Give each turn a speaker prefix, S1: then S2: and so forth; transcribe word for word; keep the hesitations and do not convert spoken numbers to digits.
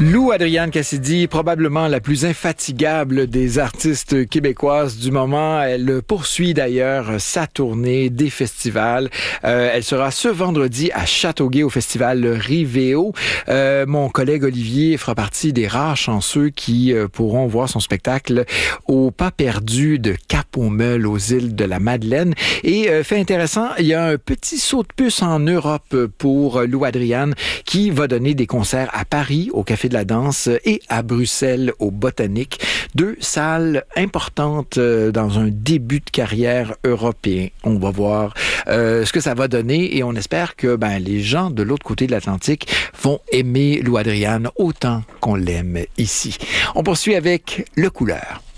S1: Lou Adrienne Cassidy, probablement la plus infatigable des artistes québécoises du moment. Elle poursuit d'ailleurs sa tournée des festivals. Euh, elle sera ce vendredi à Châteauguay au festival Rivéo. Euh, mon collègue Olivier fera partie des rares chanceux qui euh, pourront voir son spectacle au Pas perdu de Cap-aux-Meules aux îles de la Madeleine. Et euh, fait intéressant, il y a un petit saut de puce en Europe pour Lou Adrienne qui va donner des concerts à Paris au Café de la Danse et à Bruxelles au Botanique. Deux salles importantes dans un début de carrière européen. On va voir euh, ce que ça va donner et on espère que ben, les gens de l'autre côté de l'Atlantique vont aimer Lou Adrienne autant qu'on l'aime ici. On poursuit avec Le Couleur.